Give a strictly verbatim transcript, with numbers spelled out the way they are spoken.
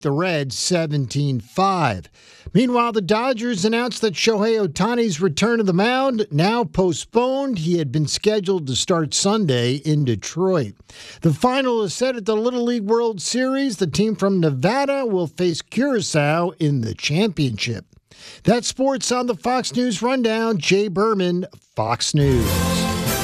the Reds seventeen five. Meanwhile, the Dodgers announced that Shohei Ohtani's return to the mound now postponed. He had been scheduled to start Sunday in Detroit. The final is set at the Little League World Series. The team from Nevada will face Curacao in the championship. That's sports on the Fox News Rundown. Jay Berman, Fox News.